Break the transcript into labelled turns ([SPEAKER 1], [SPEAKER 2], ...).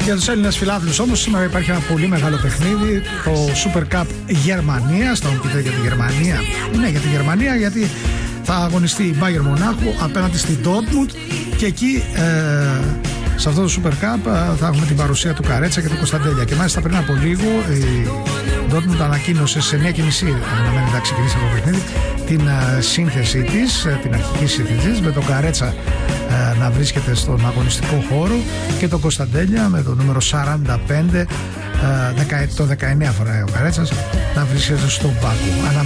[SPEAKER 1] Για τους Έλληνες φιλάθλους όμως, σήμερα υπάρχει ένα πολύ μεγάλο παιχνίδι, το Super Cup Γερμανίας. Θα μου πείτε για τη Γερμανία. Ναι, για τη Γερμανία, γιατί θα αγωνιστεί η Bayern Μονάχου απέναντι στη Dortmund και εκεί σε αυτό το Super Cup θα έχουμε την παρουσία του Καρέτσα και του Κωνσταντέλια. Και μάλιστα πριν από λίγο η Dortmund ανακοίνωσε σε 9:30 αναμένει να ξεκινήσει αυτό το παιχνίδι την σύνθεσή της, την αρχική σύνθεσή της, με τον Καρέτσα να βρίσκεται στον αγωνιστικό χώρο και τον Κωνσταντέλια με το νούμερο 45, το 19 φοράει ο Καρέτσας, να βρίσκεται στον πάγκο.